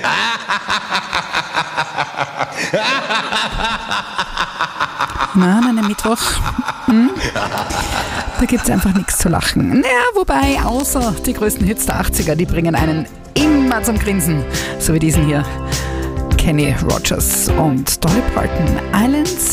Na, an einem Mittwoch, da gibt es einfach nichts zu lachen. Naja, wobei, außer die größten Hits der 80er, die bringen einen immer zum Grinsen. So wie diesen hier. Kenny Rogers und Dolly Parton, Islands